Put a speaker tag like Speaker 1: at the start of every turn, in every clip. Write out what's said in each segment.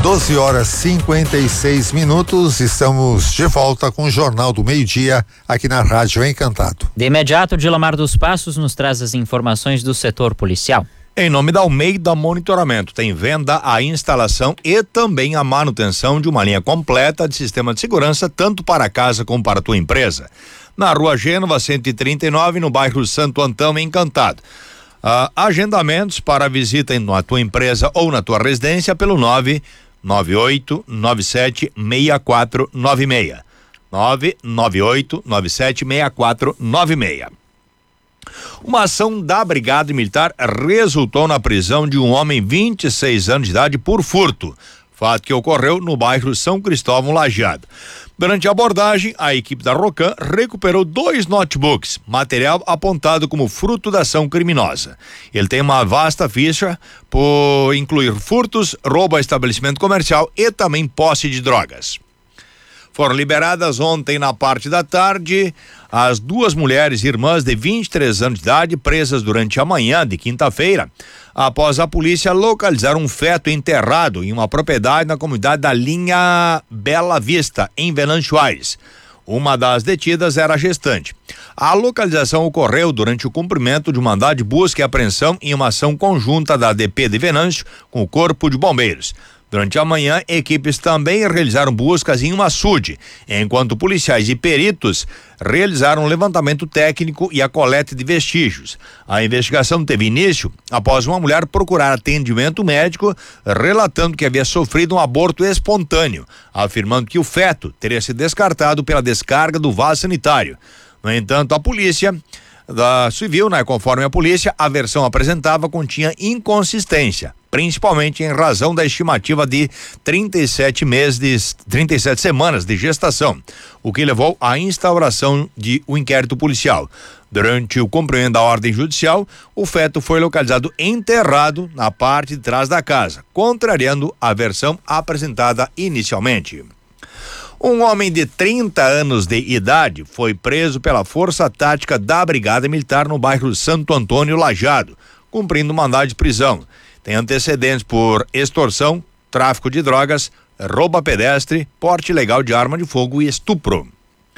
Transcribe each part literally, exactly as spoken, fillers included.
Speaker 1: doze horas e cinquenta e seis minutos, estamos de volta com o Jornal do Meio-Dia aqui na Rádio Encantado.
Speaker 2: De imediato, Dilamar dos Passos nos traz as informações do setor policial.
Speaker 3: Em nome da Almeida Monitoramento, tem venda, a instalação e também a manutenção de uma linha completa de sistema de segurança, tanto para a casa como para a tua empresa. Na Rua Gênova, cento e trinta e nove, no bairro Santo Antão, Encantado. Uh, agendamentos para visita na tua empresa ou na tua residência pelo nove nove oito nove sete seis quatro nove seis. nove nove oito nove sete seis quatro nove seis. Uma ação da Brigada Militar resultou na prisão de um homem de vinte e seis anos de idade por furto. Fato que ocorreu no bairro São Cristóvão, Lajeado. Durante a abordagem, a equipe da Rocan recuperou dois notebooks, material apontado como fruto da ação criminosa. Ele tem uma vasta ficha por incluir furtos, roubo a estabelecimento comercial e também posse de drogas. Foram liberadas ontem na parte da tarde as duas mulheres irmãs de vinte e três anos de idade presas durante a manhã de quinta-feira, após a polícia localizar um feto enterrado em uma propriedade na comunidade da linha Bela Vista, em Venâncio Aires. Uma das detidas era gestante. A localização ocorreu durante o cumprimento de um mandado de busca e apreensão em uma ação conjunta da A D P de Venâncio com o Corpo de Bombeiros. Durante a manhã, equipes também realizaram buscas em um açude, enquanto policiais e peritos realizaram um levantamento técnico e a coleta de vestígios. A investigação teve início após uma mulher procurar atendimento médico, relatando que havia sofrido um aborto espontâneo, afirmando que o feto teria sido descartado pela descarga do vaso sanitário. No entanto, a polícia da Civil, né, conforme a polícia, a versão apresentada continha inconsistência, principalmente em razão da estimativa de trinta e sete meses, de, trinta e sete semanas de gestação, o que levou à instauração de um inquérito policial. Durante o cumprimento da ordem judicial, o feto foi localizado enterrado na parte de trás da casa, contrariando a versão apresentada inicialmente. Um homem de trinta anos de idade foi preso pela Força Tática da Brigada Militar no bairro Santo Antônio, Lajeado, cumprindo mandado de prisão. Tem antecedentes por extorsão, tráfico de drogas, roubo a pedestre, porte ilegal de arma de fogo e estupro.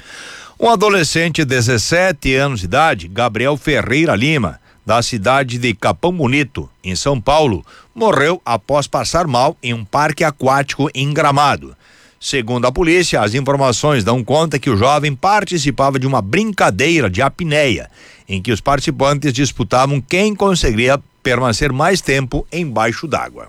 Speaker 3: Um adolescente de dezessete anos de idade, Gabriel Ferreira Lima, da cidade de Capão Bonito, em São Paulo, morreu após passar mal em um parque aquático em Gramado. Segundo a polícia, as informações dão conta que o jovem participava de uma brincadeira de apneia, em que os participantes disputavam quem conseguiria permanecer mais tempo embaixo d'água.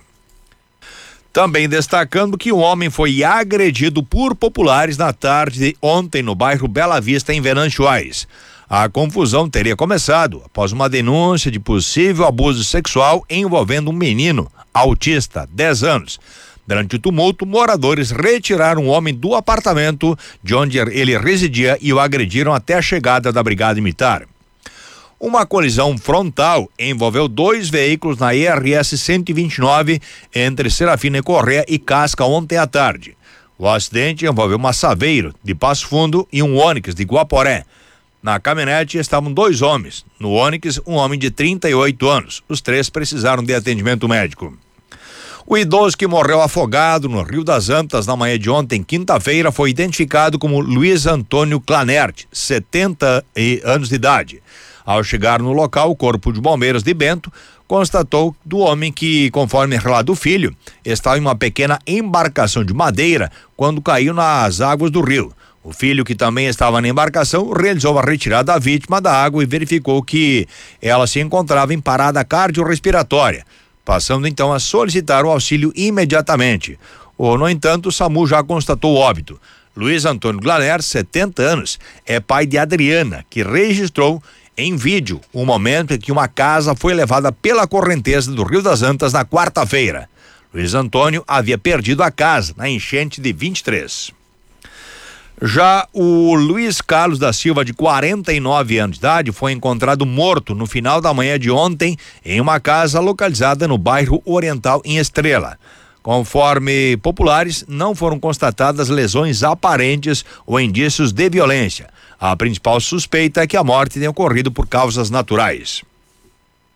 Speaker 3: Também destacando que o homem foi agredido por populares na tarde de ontem no bairro Bela Vista, em Venâncio Aires. A confusão teria começado após uma denúncia de possível abuso sexual envolvendo um menino autista, dez anos. Durante o tumulto, moradores retiraram o homem do apartamento de onde ele residia e o agrediram até a chegada da Brigada Militar. Uma colisão frontal envolveu dois veículos na I R S cento e vinte e nove entre Serafina Correia e Casca ontem à tarde. O acidente envolveu uma Saveiro de Passo Fundo e um Onix de Guaporé. Na caminhonete estavam dois homens. No Onix, um homem de trinta e oito anos. Os três precisaram de atendimento médico. O idoso que morreu afogado no Rio das Antas na manhã de ontem, quinta-feira, foi identificado como Luiz Antônio Clanert, setenta anos de idade. Ao chegar no local, o Corpo de Bombeiros de Bento constatou do homem que, conforme relato do filho, estava em uma pequena embarcação de madeira quando caiu nas águas do rio. O filho, que também estava na embarcação, realizou a retirada da vítima da água e verificou que ela se encontrava em parada cardiorrespiratória, passando então a solicitar o auxílio imediatamente. Ou, no entanto, o SAMU já constatou o óbito. Luiz Antônio Glaner, setenta anos, é pai de Adriana, que registrou em vídeo o momento em que uma casa foi levada pela correnteza do Rio das Antas na quarta-feira. Luiz Antônio havia perdido a casa na enchente de vinte e três. Já o Luiz Carlos da Silva, de quarenta e nove anos de idade, foi encontrado morto no final da manhã de ontem em uma casa localizada no bairro Oriental, em Estrela. Conforme populares, não foram constatadas lesões aparentes ou indícios de violência. A principal suspeita é que a morte tenha ocorrido por causas naturais.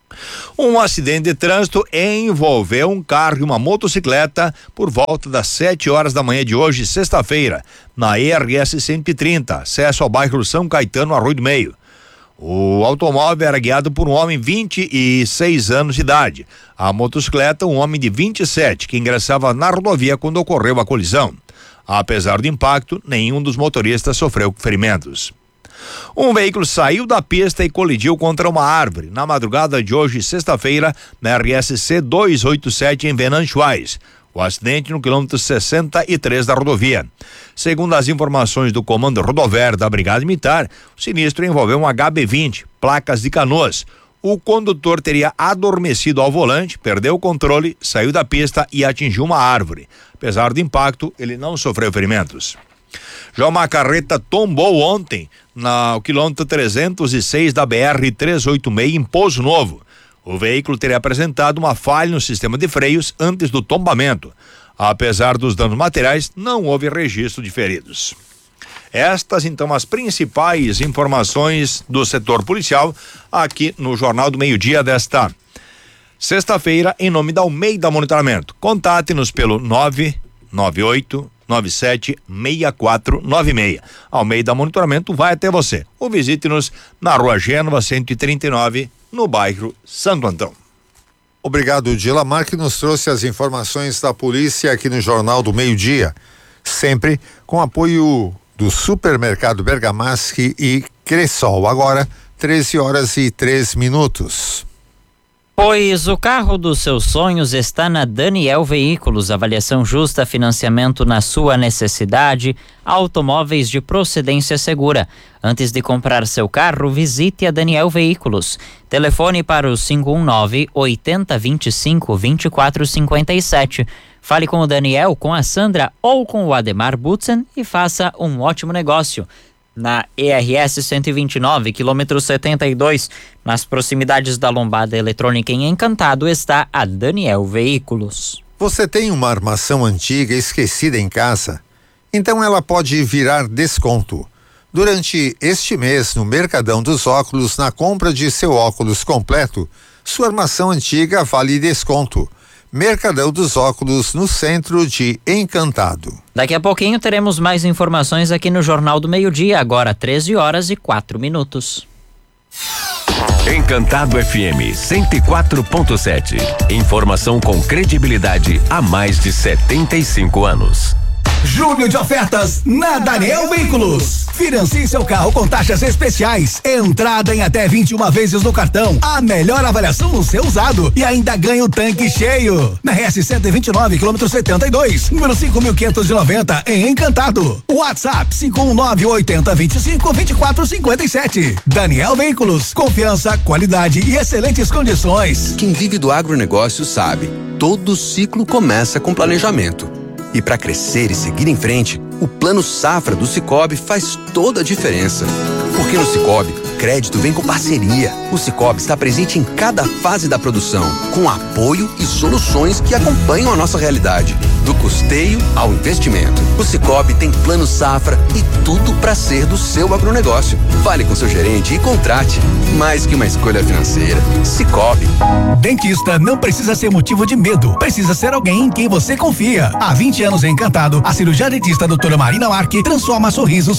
Speaker 3: Um acidente de trânsito envolveu um carro e uma motocicleta por volta das sete horas da manhã de hoje, sexta-feira, na E R S cento e trinta, acesso ao bairro São Caetano, Arroio do Meio. O automóvel era guiado por um homem de vinte e seis anos de idade. A motocicleta, um homem de vinte e sete, que ingressava na rodovia quando ocorreu a colisão. Apesar do impacto, nenhum dos motoristas sofreu ferimentos. Um veículo saiu da pista e colidiu contra uma árvore na madrugada de hoje, sexta-feira, na R S C duzentos e oitenta e sete em Venançoais. O acidente no quilômetro sessenta e três da rodovia. Segundo as informações do Comando Rodoviário da Brigada Militar, o sinistro envolveu um H B vinte, placas de Canoas. O condutor teria adormecido ao volante, perdeu o controle, saiu da pista e atingiu uma árvore. Apesar do impacto, ele não sofreu ferimentos. Já uma carreta tombou ontem no quilômetro trezentos e seis da B R trezentos e oitenta e seis em Pouso Novo. O veículo teria apresentado uma falha no sistema de freios antes do tombamento. Apesar dos danos materiais, não houve registro de feridos. Estas, então, as principais informações do setor policial aqui no Jornal do Meio-Dia desta sexta-feira, em nome da Almeida Monitoramento. Contate-nos pelo nove nove oito nove sete seis quatro nove seis. Almeida Monitoramento vai até você. Ou visite-nos na Rua Gênova cento e trinta e nove, no bairro Santo Antão.
Speaker 1: Obrigado, Dilamar, que nos trouxe as informações da polícia aqui no Jornal do Meio-Dia. Sempre com apoio do Supermercado Bergamaschi e Cressol. Agora, treze horas e três minutos.
Speaker 2: Pois o carro dos seus sonhos está na Daniel Veículos, avaliação justa, financiamento na sua necessidade, automóveis de procedência segura. Antes de comprar seu carro, visite a Daniel Veículos. Telefone para o cinco um nove, oito zero dois cinco, dois quatro cinco sete. Fale com o Daniel, com a Sandra ou com o Ademar Butzen e faça um ótimo negócio. Na E R S cento e vinte e nove, quilômetro setenta e dois, nas proximidades da Lombada Eletrônica em Encantado, está a Daniel Veículos.
Speaker 1: Você tem uma armação antiga esquecida em casa? Então ela pode virar desconto. Durante este mês, no Mercadão dos Óculos, na compra de seu óculos completo, sua armação antiga vale desconto. Mercadão dos Óculos, no centro de Encantado.
Speaker 2: Daqui a pouquinho teremos mais informações aqui no Jornal do Meio-Dia, agora treze horas e quatro minutos.
Speaker 4: Encantado F M cento e quatro ponto sete. Informação com credibilidade há mais de setenta e cinco anos.
Speaker 5: Julho de ofertas na Daniel Veículos. Financie seu carro com taxas especiais. Entrada em até vinte e uma vezes no cartão. A melhor avaliação no seu usado. E ainda ganha o tanque cheio. Na R S cento e vinte e nove, quilômetro setenta e dois. Número cinco mil quinhentos e noventa, em Encantado. WhatsApp cinco um nove, oito zero dois cinco, dois quatro cinco sete. Daniel Veículos. Confiança, qualidade e excelentes condições.
Speaker 6: Quem vive do agronegócio sabe. Todo ciclo começa com planejamento. E para crescer e seguir em frente, o Plano Safra do Sicoob faz toda a diferença. Porque no Sicoob, crédito vem com parceria. O Sicoob está presente em cada fase da produção, com apoio e soluções que acompanham a nossa realidade. Do custeio ao investimento. O Sicoob tem Plano Safra e tudo para ser do seu agronegócio. Fale com seu gerente e contrate. Mais que uma escolha financeira. Sicoob.
Speaker 5: Dentista não precisa ser motivo de medo. Precisa ser alguém em quem você confia. Há vinte anos em Encantado, a cirurgia dentista doutora Marina Marque transforma sorrisos